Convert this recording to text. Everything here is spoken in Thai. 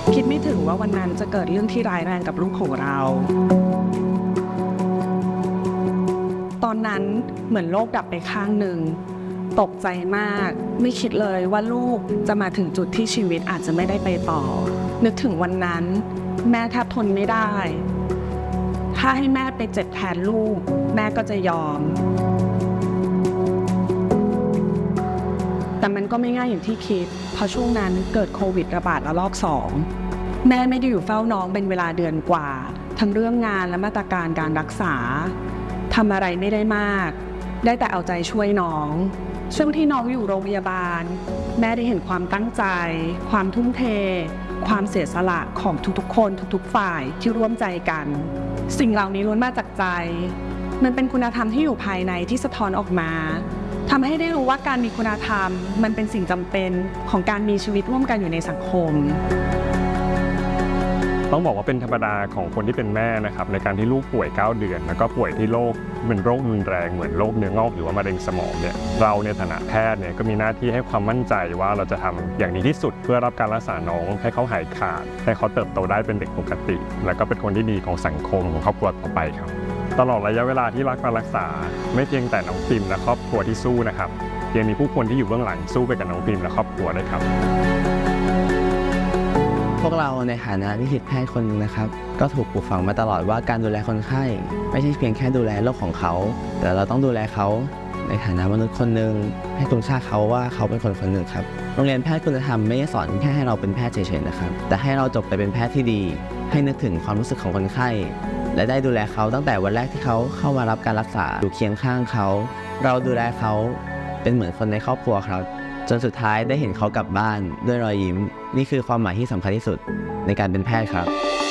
คิดไม่ถึงว่าวันนั้นจะเกิดเรื่องที่ร้ายแรงกับลูกของเราตอนนั้นเหมือนโลกดับไปข้างหนึ่งตกใจมากไม่คิดเลยว่าลูกจะมาถึงจุดที่ชีวิตอาจจะไม่ได้ไปต่อนึกถึงวันนั้นแม่แทบทนไม่ได้ถ้าให้แม่ไปเจ็บแทนลูกแม่ก็จะยอมแต่มันก็ไม่ง่ายอย่างที่คิดเพราะช่วงนั้นเกิดโควิดระบาดระลอก2แม่ไม่ได้อยู่เฝ้าน้องเป็นเวลาเดือนกว่าทั้งเรื่องงานและมาตรการการรักษาทำอะไรไม่ได้มากได้แต่เอาใจช่วยน้องช่วงที่น้องอยู่โรงพยาบาลแม่ได้เห็นความตั้งใจความทุ่มเทความเสียสละของทุกๆคนทุกๆฝ่ายที่ร่วมใจกันสิ่งเหล่านี้ล้วนมาจากใจมันเป็นคุณธรรมที่อยู่ภายในที่สะท้อนออกมาทำให้ได้รู้ว่าการมีคุณธรรมมันเป็นสิ่งจำเป็นของการมีชีวิตร่วมกันอยู่ในสังคมต้องบอกว่าเป็นธรรมดาของคนที่เป็นแม่นะครับในการที่ลูกป่วย9เดือนแล้วก็ป่วยที่โรคเป็นโรครุนแรงเหมือนโรคเนื้องอกหรือว่ามะเร็งสมองเนี่ยเราในฐานะแพทย์เนี่ยก็มีหน้าที่ให้ความมั่นใจว่าเราจะทำอย่างดีที่สุดเพื่อรับการรักษาน้องให้เขาหายขาดให้เขาเติบโตได้เป็นเด็กปกติแล้วก็เป็นคนที่ดีของสังคมของครอบครัวต่อไปครับตลอดระยะเวลาที่รับการรักษาไม่เพียงแต่น้องพิมและครอบครัวที่สู้นะครับยังมีผู้คนที่อยู่เบื้องหลังสู้ไปกับน้องพิมและครอบครัวด้วยครับพวกเราในฐานะนิสิตแพทย์คนนึงนะครับก็ถูกปลูกฝังมาตลอดว่าการดูแลคนไข้ไม่ใช่เพียงแค่ดูแลโรคของเขาแต่เราต้องดูแลเขาในฐานะมนุษย์คนหนึ่งให้คุณค่าเขาว่าเขาเป็นคนคนหนึ่งครับโรงเรียนแพทย์คุณธรรมไม่ได้สอนแค่ให้เราเป็นแพทย์เฉยๆนะครับแต่ให้เราจบไปเป็นแพทย์ที่ดีให้นึกถึงความรู้สึกของคนไข้และได้ดูแลเขาตั้งแต่วันแรกที่เขาเข้ามารับการรักษาอยู่เคียงข้างเขาเราดูแลเขาเป็นเหมือนคนในครอบครัวครับจนสุดท้ายได้เห็นเขากลับบ้านด้วยรอยยิ้มนี่คือความหมายที่สำคัญที่สุดในการเป็นแพทย์ครับ